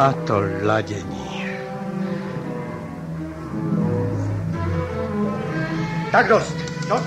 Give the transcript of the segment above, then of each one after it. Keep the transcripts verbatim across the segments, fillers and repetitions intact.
A to ladění. Tak dost. No.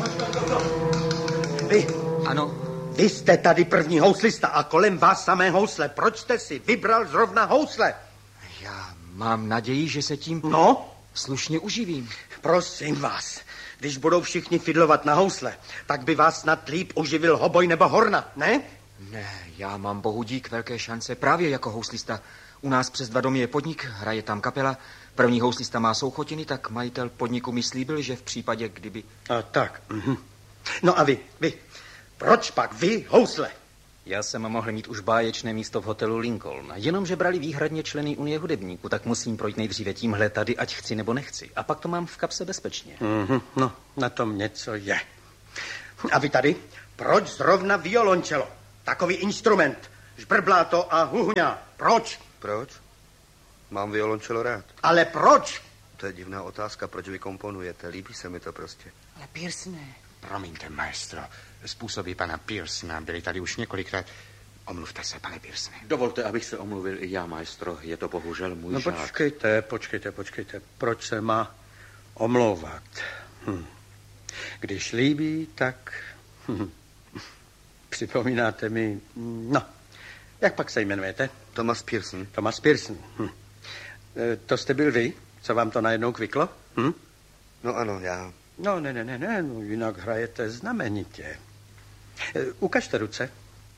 Vy. Ano. Vy jste tady první houslista a kolem vás samé housle. Proč jste si vybral zrovna housle? Já mám naději, že se tím no? slušně uživím. Prosím vás, když budou všichni fidlovat na housle, tak by vás snad líp uživil hoboj nebo horna, ne? Ne, já mám bohu dík velké šance právě jako houslista. U nás přes dva domy je podnik, hraje tam kapela. První houslista má souchotiny, tak majitel podniku mi slíbil, že v případě, kdyby... A tak. Mhm. No a vy, vy, proč pak vy housle? Já jsem mohl mít už báječné místo v hotelu Lincoln, jenomže brali výhradně členy Unie hudebníků, tak musím projít nejdříve tímhle tady, ať chci nebo nechci. A pak to mám v kapse bezpečně. Mhm. No, na tom něco je. A vy tady? Proč zrovna violončelo? Takový instrument. Žbrbláto a huhňa. Proč? Proč? Mám violončelo rád. Ale proč? To je divná otázka, proč vy komponujete. Líbí se mi to prostě. Ale Pearsone. Promiňte, maestro. Způsoby pana Pearsona byly tady už několikrát. Omluvte se, pane Pearsone. Dovolte, abych se omluvil i já, maestro. Je to bohužel můj No žák. počkejte, počkejte, počkejte. Proč se má omlouvat? Hm. Když líbí, tak... Hm. Připomínáte mi... No, jak pak se jmenujete? Thomas Pearson. Thomas Pearson. Hm. E, to jste byl vy? Co vám to najednou kvyklo? Hm? No ano, já. No, ne, ne, ne, ne, no, jinak hrajete znamenitě. E, ukažte ruce.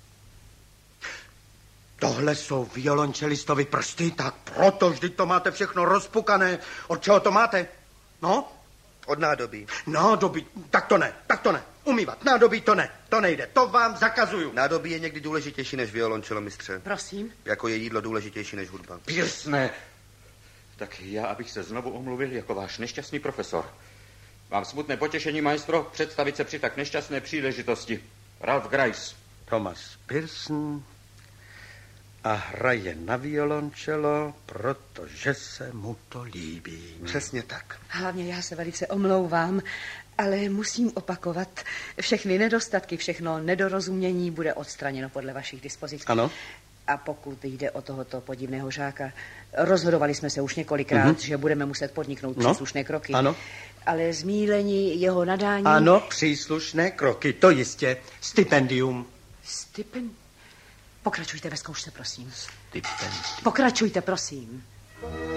Tohle jsou violončelistovi prsty, tak proto vždyť to máte všechno rozpukané. Od čeho to máte? No? Od nádobí. Nádobí, tak to ne, tak to ne. Umývat nádobí to ne, to nejde, to vám zakazuju. Nádobí je někdy důležitější než violončelo, mistře. Prosím? Jako je jídlo důležitější než hudba. Pearsone. Tak já, abych se znovu omluvil jako váš nešťastný profesor. Mám smutné potěšení, maestro, představit se při tak nešťastné příležitosti. Ralph Grice. Thomas Pearson a hraje na violončelo, protože se mu to líbí. Přesně tak. Hlavně já se velice omlouvám, ale musím opakovat. Všechny nedostatky, všechno nedorozumění bude odstraněno podle vašich dispozic. Ano. A pokud jde o tohoto podivného žáka, rozhodovali jsme se už několikrát, mm-hmm. že budeme muset podniknout no. příslušné kroky. Ano. Ale zmílení jeho nadání... Ano, příslušné kroky, to jistě. Stipendium. Stipendium? Pokračujte ve zkoušce, prosím. Stipendium. Pokračujte, prosím.